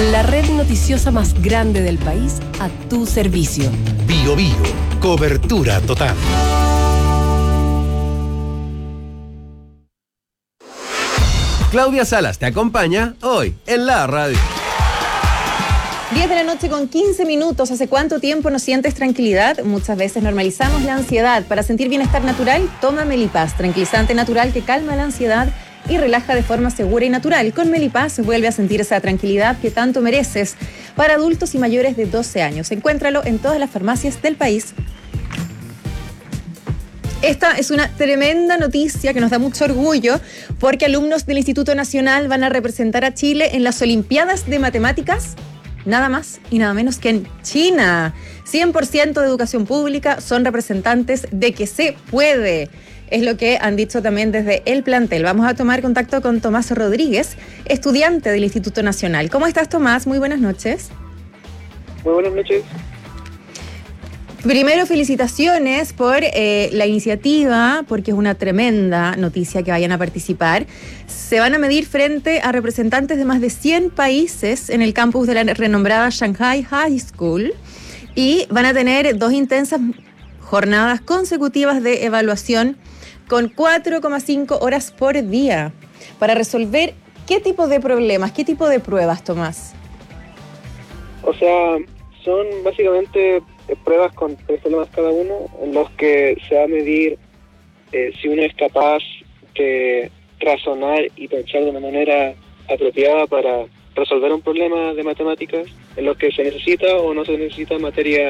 La red noticiosa más grande del país a tu servicio. Bio Bio, cobertura total. Claudia Salas te acompaña hoy en la radio. 10 de la noche con 15 minutos. ¿Hace cuánto tiempo no sientes tranquilidad? Muchas veces normalizamos la ansiedad. Para sentir bienestar natural, toma Melipaz, tranquilizante natural que calma la ansiedad y relaja de forma segura y natural. Con Melipaz vuelve a sentir esa tranquilidad que tanto mereces. Para adultos y mayores de 12 años. Encuéntralo en todas las farmacias del país. Esta es una tremenda noticia que nos da mucho orgullo porque alumnos del Instituto Nacional van a representar a Chile en las Olimpiadas de Matemáticas, nada más y nada menos que en China. 100% de educación pública, son representantes de que se puede. Es lo que han dicho también desde el plantel. Vamos a tomar contacto con Tomás Rodríguez, estudiante del Instituto Nacional. ¿Cómo estás, Tomás? Muy buenas noches. Muy buenas noches. Primero, felicitaciones por la iniciativa, porque es una tremenda noticia que vayan a participar. Se van a medir frente a representantes de más de 100 países en el campus de la renombrada Shanghai High School y van a tener 2 intensas jornadas consecutivas de evaluación con 4,5 horas por día para resolver qué tipo de problemas, qué tipo de pruebas, Tomás. O sea, son básicamente pruebas con 3 problemas cada uno, en los que se va a medir si uno es capaz de razonar y pensar de una manera apropiada para resolver un problema de matemáticas, en los que se necesita o no se necesita materia